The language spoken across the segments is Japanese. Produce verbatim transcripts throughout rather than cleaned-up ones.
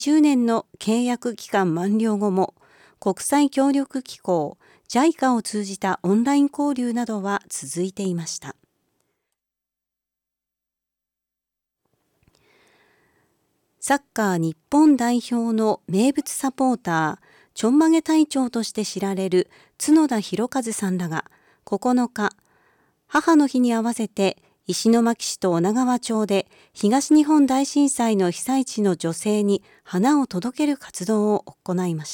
じゅうねんの契約期間満了後も国際協力機構 ジャイカ を通じたオンライン交流などは続いていました。サッカー日本代表の名物サポーター、ちょんまげ隊長として知られる角田博一さんらがここのか、母の日に合わせて石巻市と女川町で東日本大震災の被災地の女性に花を届ける活動を行いました。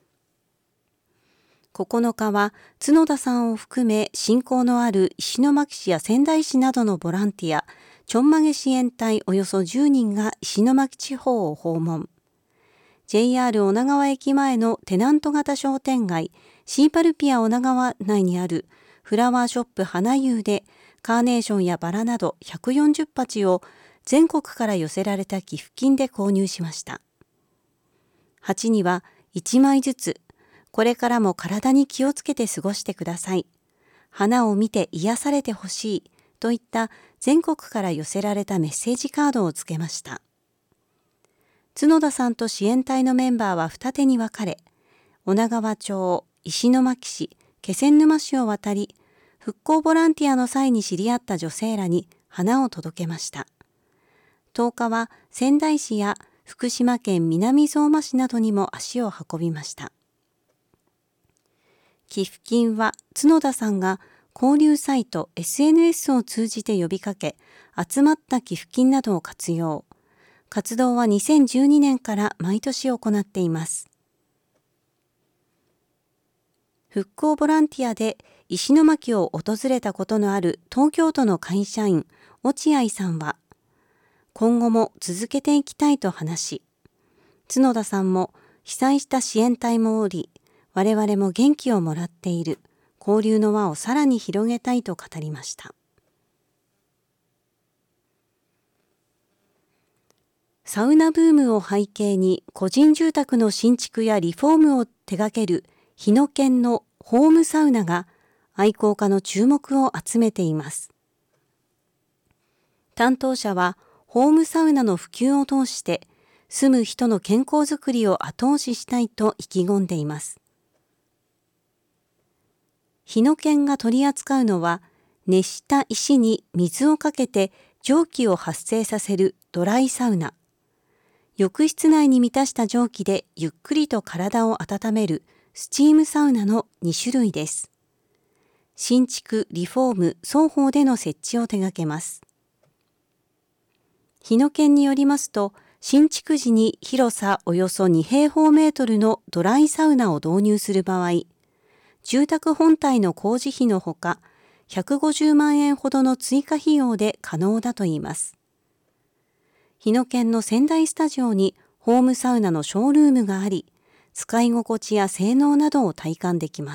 ここのかは角田さんを含め親交のある石巻市や仙台市などのボランティア、ちょんまげ支援隊およそじゅうにんが石巻地方を訪問。ジェイアール 女川駅前のテナント型商店街シーパルピア女川内にあるフラワーショップ花遊でカーネーションやバラなどひゃくよんじゅうはちを全国から寄せられた寄付金で購入しました。鉢にはいちまいずつ、これからも体に気をつけて過ごしてください。花を見て癒されてほしいといった全国から寄せられたメッセージカードをつけました。角田さんと支援隊のメンバーは二手に分かれ、女川町、石巻市、気仙沼市を渡り、復興ボランティアの際に知り合った女性らに花を届けました。とおかは仙台市や福島県南相馬市などにも足を運びました。寄付金は角田さんが交流サイト エスエヌエス を通じて呼びかけ、集まった寄付金などを活用。活動はにせんじゅうにねんから毎年行っています。復興ボランティアで石巻を訪れたことのある東京都の会社員、落合さんは、今後も続けていきたいと話し、角田さんも被災した支援隊もおり、我々も元気をもらっている。交流の輪をさらに広げたいと語りました。サウナブームを背景に個人住宅の新築やリフォームを手掛ける日野県のホームサウナが愛好家の注目を集めています。担当者はホームサウナの普及を通して住む人の健康づくりを後押ししたいと意気込んでいます。日野県が取り扱うのは熱した石に水をかけて蒸気を発生させるドライサウナ。浴室内に満たした蒸気でゆっくりと体を温めるスチームサウナのにしゅるいです。新築・リフォーム双方での設置を手掛けます。日野県によりますと、新築時に広さおよそにへいほうメートルのドライサウナを導入する場合、住宅本体の工事費のほか、ひゃくごじゅうまんえんほどの追加費用で可能だといいます。日野県の仙台スタジオにホームサウナのショールームがあり、使い心地や性能などを体感できます。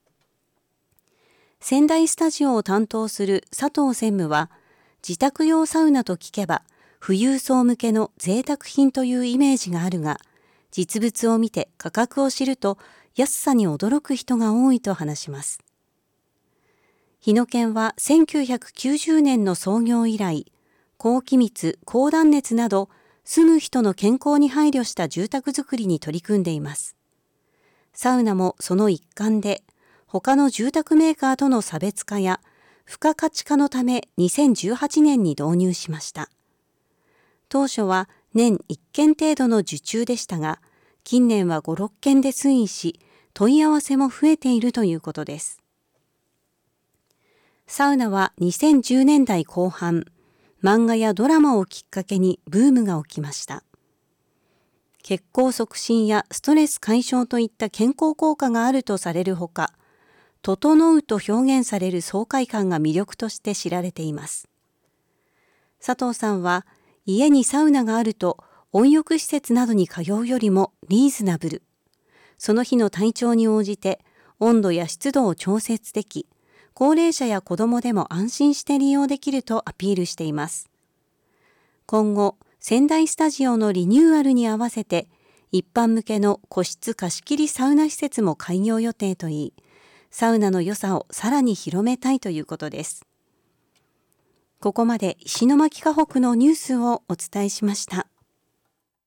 仙台スタジオを担当する佐藤専務は、自宅用サウナと聞けば、富裕層向けの贅沢品というイメージがあるが、実物を見て価格を知ると、安さに驚く人が多いと話します。日野県はせんきゅうひゃくきゅうじゅうねんの創業以来、高気密・高断熱など住む人の健康に配慮した住宅づくりに取り組んでいます。サウナもその一環で、他の住宅メーカーとの差別化や付加価値化のためにせんじゅうはちねんに導入しました。当初は年いっけん程度の受注でしたが、近年はご、ろっけんで推移し、問い合わせも増えているということです。サウナはにせんじゅうねんだいこう半、漫画やドラマをきっかけにブームが起きました。血行促進やストレス解消といった健康効果があるとされるほか、整うと表現される爽快感が魅力として知られています。佐藤さんは、家にサウナがあると温浴施設などに通うよりもリーズナブル。その日の体調に応じて温度や湿度を調節でき、高齢者や子どもでも安心して利用できるとアピールしています。今後、仙台スタジオのリニューアルに合わせて、一般向けの個室貸し切りサウナ施設も開業予定といい、サウナの良さをさらに広めたいということです。ここまで石巻河北のニュースをお伝えしました。